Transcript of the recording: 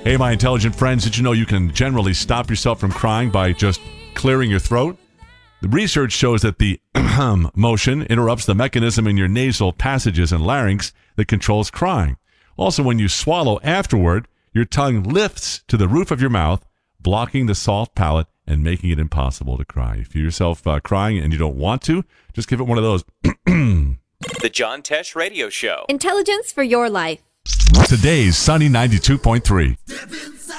Hey, my intelligent friends, did you know you can generally stop yourself from crying by just clearing your throat? The research shows that the motion interrupts the mechanism in your nasal passages and larynx that controls crying. Also, when you swallow afterward, your tongue lifts to the roof of your mouth, blocking the soft palate and making it impossible to cry. If you hear yourself crying and you don't want to, just give it one of those. The John Tesh Radio Show. Intelligence for your life. Today's Sunny 92.3.